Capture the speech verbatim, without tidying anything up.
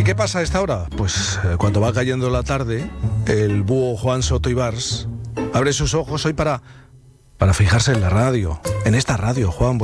qué pasa a esta hora? Pues eh, cuando va cayendo la tarde, el búho Juan Soto Ibars abre sus ojos hoy para, para fijarse en la radio, en esta radio, Juan.